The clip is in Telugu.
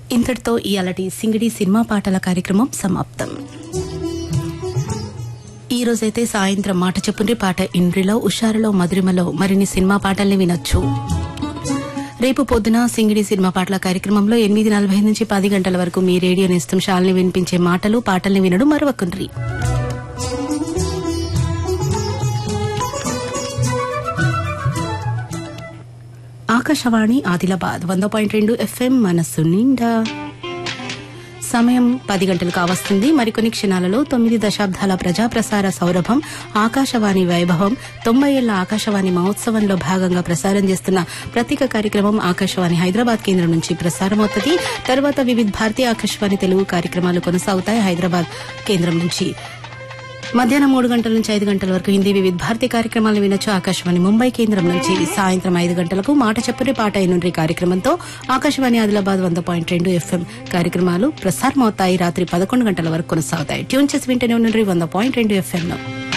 ఇంతటితో ఇయాలటి సింగిడి సినిమా పాటల కార్యక్రమం సమాప్తం. ఈ రోజైతే సాయంత్రం మాట చెప్పుండ్రి పాట ఇండ్రిలో, ఉషారులో, మధురిమలో మరిన్ని సినిమా పాటల్ని వినొచ్చు. రేపు పొద్దున సింగిడి సినిమా పాటల కార్యక్రమంలో 8:40 నుంచి 10 గంటల వరకు మీ రేడియో నేస్తం షాల్ని వినిపించే మాటలు పాటల్ని వినడం మరవకుండ్రి. ఆకాశవాణి ఆదిలాబాద్ 100.2 FM మనస్సు నిండా. సమయం 10 గంటలు కావస్తుంది. మరికొన్ని క్షణాలలో 9 దశాబ్దాల ప్రజాప్రసార సౌరభం ఆకాశవాణి వైభవం 90 ఏళ్ల ఆకాశవాణి మహోత్సవంలో భాగంగా ప్రసారం చేస్తున్న ప్రత్యేక కార్యక్రమం ఆకాశవాణి హైదరాబాద్ కేంద్రం నుంచి ప్రసారమవుతుంది. తర్వాత వివిధ భారతీయ ఆకాశవాణి తెలుగు కార్యక్రమాలు కొనసాగుతాయి హైదరాబాద్ కేంద్రం నుంచి. మధ్యాహ్నం 3 గంటల నుంచి 5 గంటల వరకు హిందీ వివిధ భారతీయ కార్యక్రమాలను వినొచ్చు ఆకాశవాణి ముంబై కేంద్రం నుంచి. సాయంత్రం 5 గంటలకు మాట చెప్పుని పాట ఎన్నుండ్రి కార్యక్రమంతో ఆకాశవాణి ఆదిలాబాద్ 100.2 FM కార్యక్రమాలు ప్రసారమవుతాయి. రాత్రి 11 గంటల వరకు కొనసాగుతాయి. ట్యూన్ చేసి వింటూనే ఉండండి 100.2 FM.